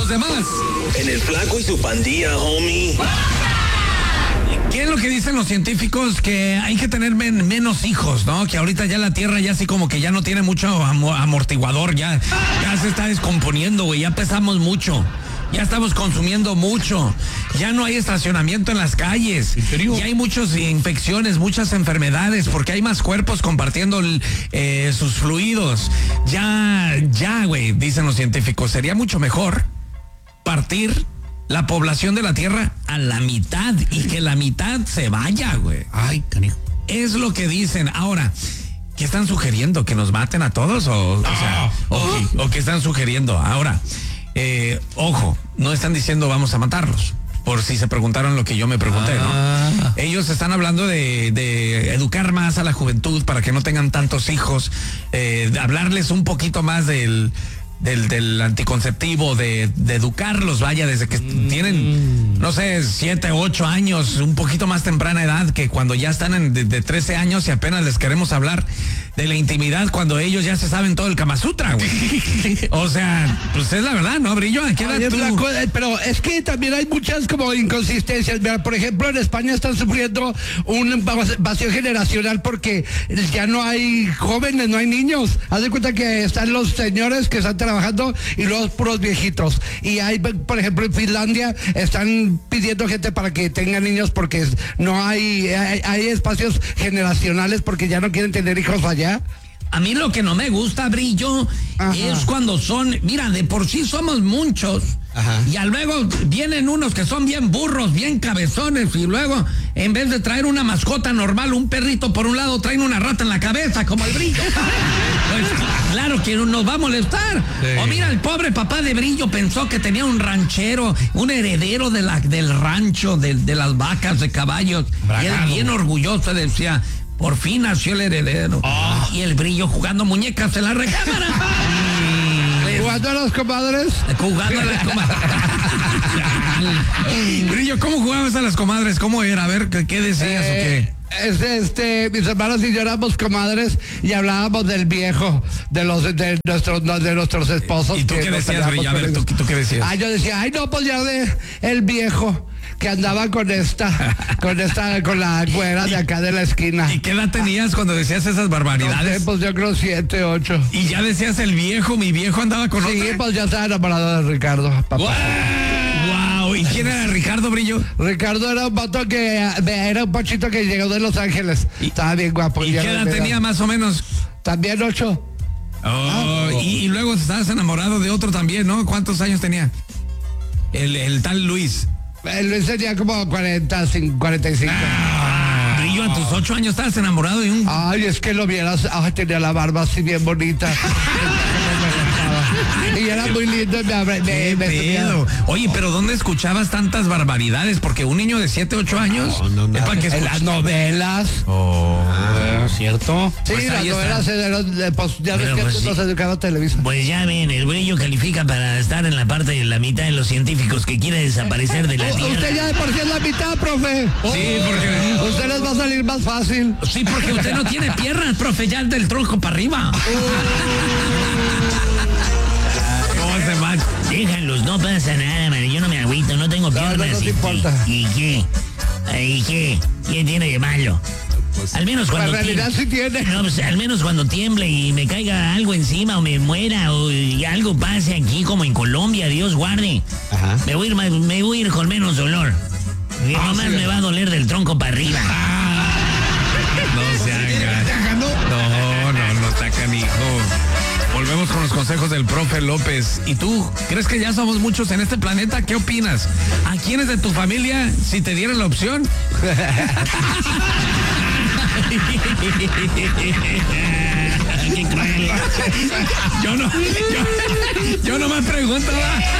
demás. En el Flaco y su pandilla, homie. ¿Qué es lo que dicen los científicos? Que hay que tener menos hijos, ¿no? Que ahorita ya la Tierra ya así como que ya no tiene mucho amortiguador, ya se está descomponiendo, güey, ya pesamos mucho. Ya estamos consumiendo mucho. Ya no hay estacionamiento en las calles. ¿En serio? Ya hay muchas infecciones, muchas enfermedades, porque hay más cuerpos compartiendo sus fluidos. Ya, güey, dicen los científicos, sería mucho mejor partir la población de la Tierra a la mitad y que la mitad se vaya, güey. Ay, canijo. Es lo que dicen. Ahora, ¿qué están sugiriendo? ¿Que nos maten a todos? ¿O qué están sugiriendo? Ahora, ojo, no están diciendo vamos a matarlos, por si se preguntaron lo que yo me pregunté, ¿no? Ellos están hablando de educar más a la juventud para que no tengan tantos hijos, hablarles un poquito más del anticonceptivo, de educarlos, vaya, desde que tienen, no sé, 7, 8 años, un poquito más temprana edad, que cuando ya están de 13 años y apenas les queremos hablar de la intimidad cuando ellos ya se saben todo el Kama Sutra, güey. O sea, pues es la verdad, ¿no, Brillo? ¿A qué edad tú? Pero es que también hay muchas como inconsistencias. Mira, por ejemplo, en España están sufriendo un vacío generacional porque ya no hay jóvenes, no hay niños. Haz de cuenta que están los señores que están trabajando y los puros viejitos. Y hay, por ejemplo, en Finlandia están pidiendo gente para que tengan niños porque no hay espacios generacionales porque ya no quieren tener hijos allá. A mí lo que no me gusta, Brillo, es cuando son, mira, de por sí somos muchos. Ajá. Y luego vienen unos que son bien burros, bien cabezones, y luego, en vez de traer una mascota normal, un perrito por un lado, traen una rata en la cabeza, como el Brillo. Pues claro que nos va a molestar. Sí. O mira, el pobre papá de Brillo pensó que tenía un ranchero, un heredero del rancho, de las vacas, de caballos. Bragado. Y él bien orgulloso decía, por fin nació el heredero. Y el Brillo jugando muñecas en la recámara. ¿Jugando a las comadres? Jugando a las comadres. Brillo, ¿cómo jugabas a las comadres? ¿Cómo era? A ver, ¿qué decías o qué? Mis hermanos y yo éramos comadres y hablábamos del viejo, de nuestros esposos. ¿Y tú qué decías, Brillo? A ver, ¿tú qué decías? Yo decía, no, pues ya el viejo que andaba con la güera de acá de la esquina. ¿Y qué edad tenías cuando decías esas barbaridades? No sé, pues yo creo 7, 8. ¿Y ya decías el viejo, mi viejo andaba con otra? Sí, pues ya estaba enamorado de Ricardo, papá. ¡Wow! ¿Y quién era Ricardo, Brillo? Ricardo era un vato era un pochito que llegó de Los Ángeles. Estaba bien guapo. ¿Y qué edad tenía más o menos? También 8. Y luego estabas enamorado de otro también, ¿no? ¿Cuántos años tenía? El tal Luis. Luis tenía como 45. Brillo, a tus 8 años estabas enamorado de un... Ay, es que lo vieras, tenía la barba así bien bonita. Y era muy lindo. Oye, pero ¿dónde escuchabas tantas barbaridades? Porque un niño de 7, 8 años... No. En las novelas. ¿Cierto? Sí, pues las novelas, ya ves que nos educaba Televisa. Pues ya ven, el Brillo califica para estar en la parte de la mitad de los científicos que quiere desaparecer de la Tierra. Usted ya de por sí es la mitad, profe. Sí, porque... Usted les va a salir más fácil. Sí, porque usted no tiene piernas, profe, ya del tronco para arriba. Déjalos, no pasa nada, man. Yo no me agüito, no tengo piernas. No te importa. ¿Y qué? ¿Qué tiene de malo? Al menos cuando sí tiene. No, pues, al menos cuando tiemble y me caiga algo encima o me muera o y algo pase aquí como en Colombia, Dios guarde. Ajá. Me voy a ir con menos dolor. Nomás me va a doler del tronco para arriba. No se haga. No está canijo. Volvemos con los consejos del profe López. ¿Y tú crees que ya somos muchos en este planeta? ¿Qué opinas? ¿A quiénes de tu familia, si te dieran la opción? Qué cruel. Yo no me pregunto.